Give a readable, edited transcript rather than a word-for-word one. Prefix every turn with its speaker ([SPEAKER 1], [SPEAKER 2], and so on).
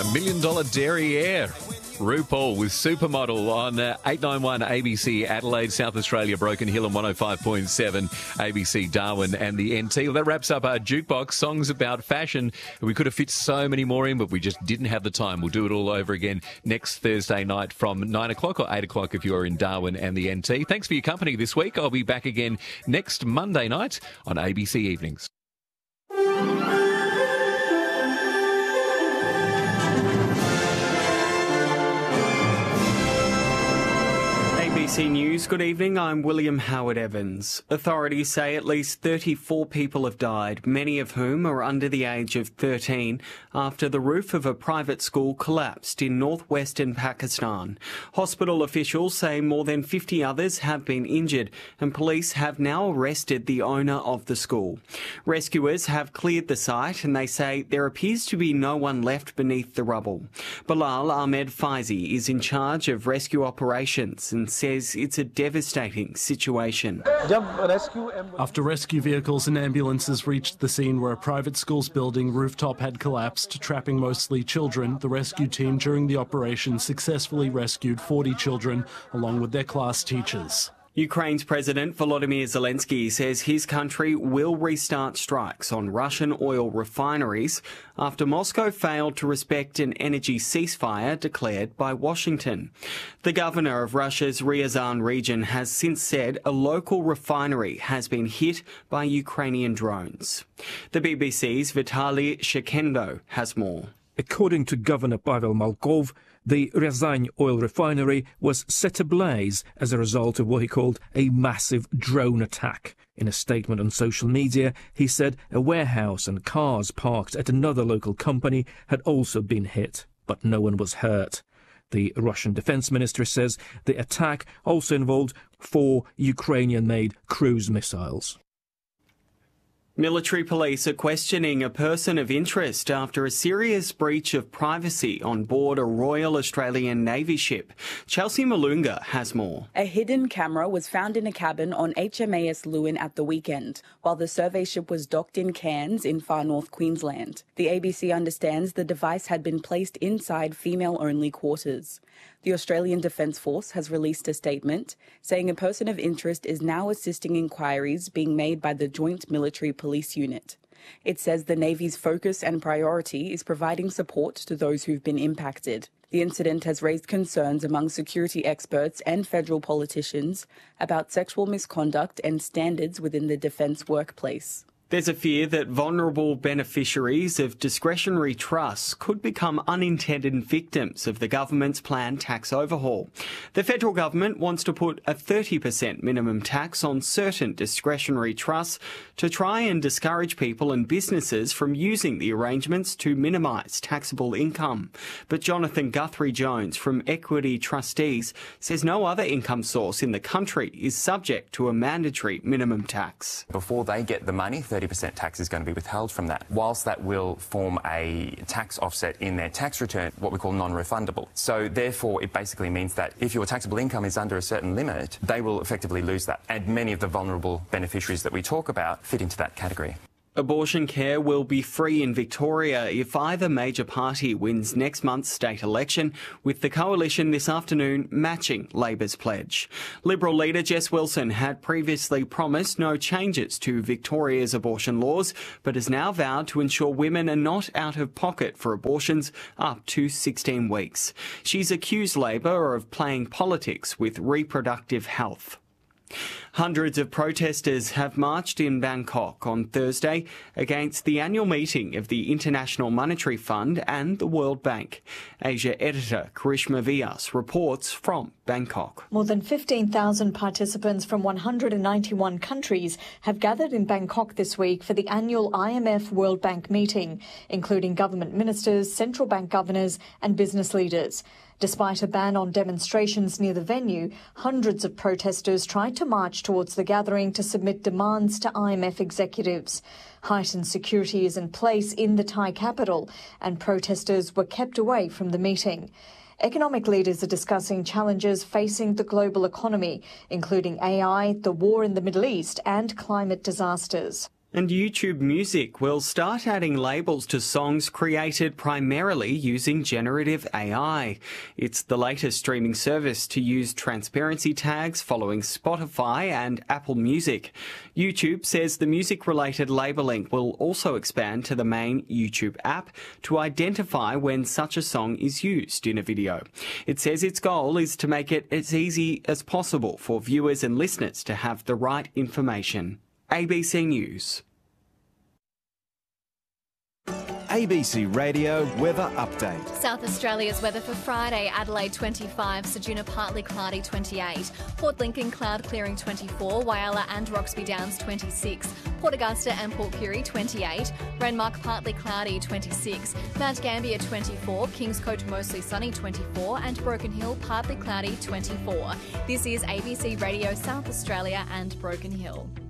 [SPEAKER 1] Million Dollar Derriere. RuPaul with Supermodel on 891 ABC Adelaide, South Australia, Broken Hill and 105.7 ABC Darwin and the NT. Well, that wraps up our jukebox, songs about fashion. We could have fit so many more in, but we just didn't have the time. We'll do it all over again next Thursday night from 9 o'clock or 8 o'clock if you are in Darwin and the NT. Thanks for your company this week. I'll be back again next Monday night on ABC Evenings.
[SPEAKER 2] ABC News, good evening, I'm William Howard Evans. Authorities say at least 34 people have died, many of whom are under the age of 13, after the roof of a private school collapsed in northwestern Pakistan. Hospital officials say more than 50 others have been injured, and police have now arrested the owner of the school. Rescuers have cleared the site, and they say there appears to be no one left beneath the rubble. Bilal Ahmed Faizi is in charge of rescue operations and says it's a devastating situation.
[SPEAKER 3] After rescue vehicles and ambulances reached the scene where a private school's building rooftop had collapsed, trapping mostly children, the rescue team during the operation successfully rescued 40 children along with their class teachers.
[SPEAKER 2] Ukraine's President Volodymyr Zelensky says his country will restart strikes on Russian oil refineries after Moscow failed to respect an energy ceasefire declared by Washington. The governor of Russia's Ryazan region has since said a local refinery has been hit by Ukrainian drones. The BBC's Vitaly Shekendo has more.
[SPEAKER 4] According to Governor Pavel Malkov, the Ryazan oil refinery was set ablaze as a result of what he called a massive drone attack. In a statement on social media, he said a warehouse and cars parked at another local company had also been hit, but no one was hurt. The Russian defense minister says the attack also involved 4 Ukrainian-made cruise missiles.
[SPEAKER 2] Military police are questioning a person of interest after a serious breach of privacy on board a Royal Australian Navy ship. Chelsea Malunga has more.
[SPEAKER 5] A hidden camera was found in a cabin on HMAS Lewin at the weekend, while the survey ship was docked in Cairns in far north Queensland. The ABC understands the device had been placed inside female-only quarters. The Australian Defence Force has released a statement saying a person of interest is now assisting inquiries being made by the Joint Military Police Unit. It says the Navy's focus and priority is providing support to those who've been impacted. The incident has raised concerns among security experts and federal politicians about sexual misconduct and standards within the defence workplace.
[SPEAKER 2] There's a fear that vulnerable beneficiaries of discretionary trusts could become unintended victims of the government's planned tax overhaul. The federal government wants to put a 30% minimum tax on certain discretionary trusts to try and discourage people and businesses from using the arrangements to minimise taxable income. But Jonathan Guthrie-Jones from Equity Trustees says no other income source in the country is subject to a mandatory minimum tax.
[SPEAKER 6] Before they get the money, 30% tax is going to be withheld from that. Whilst that will form a tax offset in their tax return, what we call non-refundable. So therefore, it basically means that if your taxable income is under a certain limit, they will effectively lose that. And many of the vulnerable beneficiaries that we talk about fit into that category.
[SPEAKER 2] Abortion care will be free in Victoria if either major party wins next month's state election, with the coalition this afternoon matching Labor's pledge. Liberal leader Jess Wilson had previously promised no changes to Victoria's abortion laws, but has now vowed to ensure women are not out of pocket for abortions up to 16 weeks. She's accused Labor of playing politics with reproductive health. Hundreds of protesters have marched in Bangkok on Thursday against the annual meeting of the International Monetary Fund and the World Bank. Asia editor Karishma Vyas reports from Bangkok.
[SPEAKER 7] More than 15,000 participants from 191 countries have gathered in Bangkok this week for the annual IMF World Bank meeting, including government ministers, central bank governors and business leaders. Despite a ban on demonstrations near the venue, hundreds of protesters tried to march towards the gathering to submit demands to IMF executives. Heightened security is in place in the Thai capital, and protesters were kept away from the meeting. Economic leaders are discussing challenges facing the global economy, including AI, the war in the Middle East and climate disasters.
[SPEAKER 2] And YouTube Music will start adding labels to songs created primarily using generative AI. It's the latest streaming service to use transparency tags following Spotify and Apple Music. YouTube says the music-related labelling will also expand to the main YouTube app to identify when such a song is used in a video. It says its goal is to make it as easy as possible for viewers and listeners to have the right information. ABC News.
[SPEAKER 8] ABC Radio Weather Update.
[SPEAKER 9] South Australia's weather for Friday: Adelaide 25, Ceduna partly cloudy 28, Port Lincoln cloud clearing 24, Whyalla and Roxby Downs 26, Port Augusta and Port Pirie 28, Renmark partly cloudy 26, Mount Gambier 24, Kingscote mostly sunny 24 and Broken Hill partly cloudy 24. This is ABC Radio South Australia and Broken Hill.